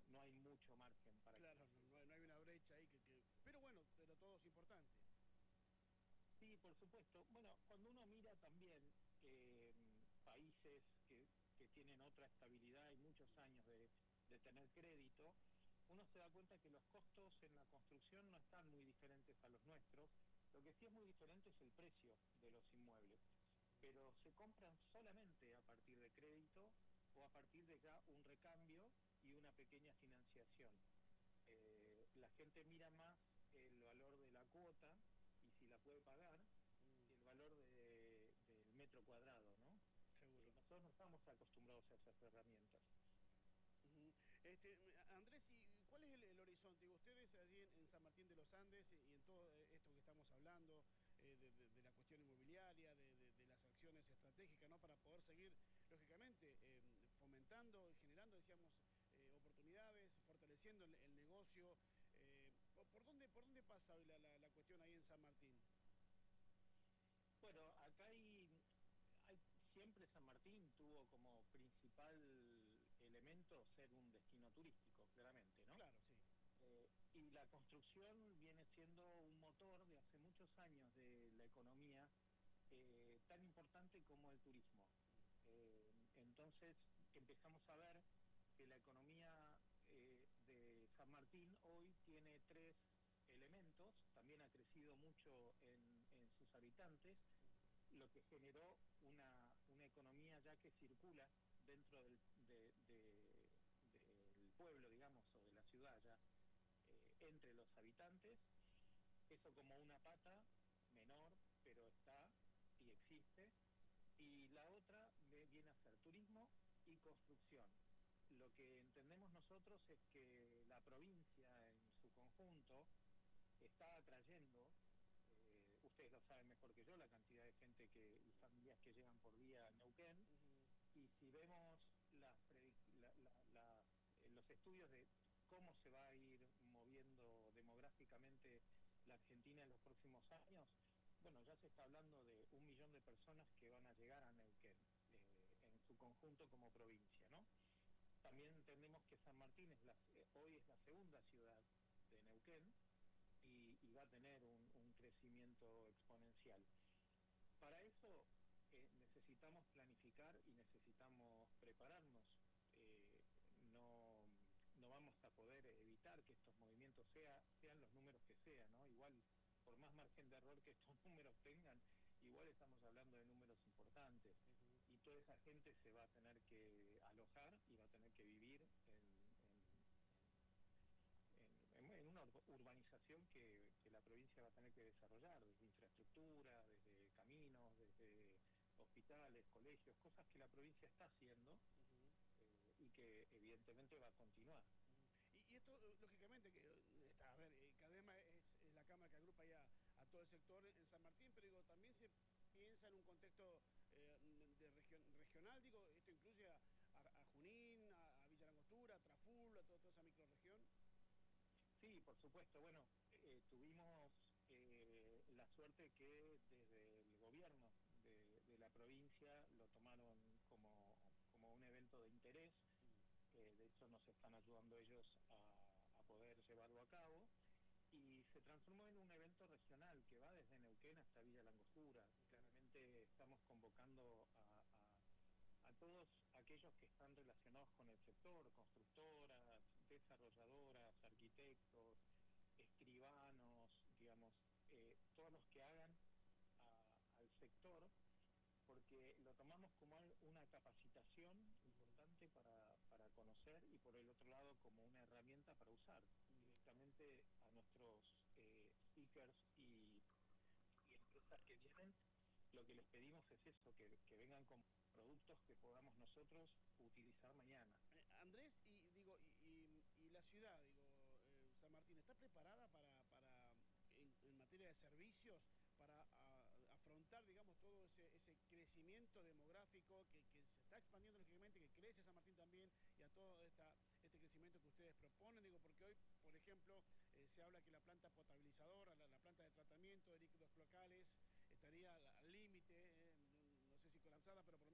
no hay mucho margen para que Claro, pase eso. no hay una brecha ahí Pero bueno, pero todo es importante. Sí, por supuesto. Bueno, cuando uno mira también países que tienen otra estabilidad y muchos años de tener crédito, uno se da cuenta que los costos en la construcción no están muy diferentes a los nuestros. Lo que sí es muy diferente es el precio de los inmuebles, pero se compran solamente a partir de crédito o a partir de ya un recambio y una pequeña financiación. La gente mira más el valor de la cuota y si la puede pagar Mm, que el valor del metro cuadrado, ¿no? seguro. Nosotros no estamos acostumbrados a esas herramientas. Ujú. Andrés, ¿y cuál es el horizonte? Digo, ustedes allí en San Martín de los Andes y en todo esto que estamos hablando, de la cuestión inmobiliaria, de las acciones estratégicas, ¿no? Para poder seguir, lógicamente, fomentando y generando, decíamos, oportunidades, fortaleciendo el negocio. Por dónde pasa hoy la cuestión ahí en San Martín? Bueno, acá hay siempre San Martín tuvo como principal elemento ser un destino turístico, claramente, ¿no? Claro, sí. Y la construcción viene siendo un motor de hace muchos años de la economía, tan importante como el turismo. Entonces empezamos a ver que la economía de San Martín hoy tiene tres elementos, también ha crecido mucho en sus habitantes, lo que generó una economía ya que circula dentro del pueblo, digamos, o de la ciudad ya, entre los habitantes, eso como una pata menor, pero está y existe, y la otra viene a ser turismo y construcción. Lo que entendemos nosotros es que la provincia en su conjunto está atrayendo, ustedes lo saben mejor que yo, la cantidad de gente y familias que llegan por día a Neuquén, Ujú. y si vemos los estudios de cómo se va a ir moviendo demográficamente la Argentina en los próximos años, bueno, ya se está hablando de 1 millón de personas que van a llegar a Neuquén, en su conjunto como provincia, ¿no? También entendemos que San Martín hoy es la segunda ciudad de Neuquén y va a tener un crecimiento exponencial. Para eso necesitamos planificar y necesitamos prepararnos. No vamos a poder evitar que estos movimientos sean los números que sean, ¿no? Igual, por más margen de error que estos números tengan, igual estamos hablando de números importantes. Ujú. Y toda esa gente se va a tener que alojar y va a tener que vivir en una urbanización que la provincia va a tener que desarrollar, desde infraestructura, desde caminos, desde hospitales, colegios, cosas que la provincia está haciendo, Ujú. y que evidentemente va a continuar. Ujú. Y esto, lógicamente, que está, a ver, Cadema es la cámara que agrupa ya a todo el sector en San Martín, pero digo, también se piensa en un contexto regional, digo, esto incluye a Junín, a Villa Langostura, a Traful, a toda esa microrregión. Sí, por supuesto. Bueno, tuvimos la suerte que desde el gobierno de la provincia lo tomaron como un evento de interés. Mm. De hecho nos están ayudando ellos a poder llevarlo a cabo, y se transformó en un evento regional que va desde Neuquén hasta Villa Langostura. Ujú. Claramente estamos convocando a todos aquellos que están relacionados con el sector, constructoras, desarrolladoras, arquitectos, escribanos, digamos, todos los que hagan al sector, porque lo tomamos como una capacitación Ujú. importante para conocer, y por el otro lado como una herramienta para usar Ujú. directamente a nuestros speakers y empresas que vienen. Lo que les pedimos es eso, que vengan con productos que podamos nosotros utilizar mañana. Andrés, y digo, y la ciudad, digo, San Martín, ¿está preparada en materia de servicios para afrontar, digamos, todo ese crecimiento demográfico que se está expandiendo lógicamente, que crece San Martín también, y a todo este crecimiento que ustedes proponen? Digo, porque hoy, por ejemplo, se habla que la planta potabilizadora, la planta de tratamiento de líquidos cloacales estaría al límite, no sé si colapsada, pero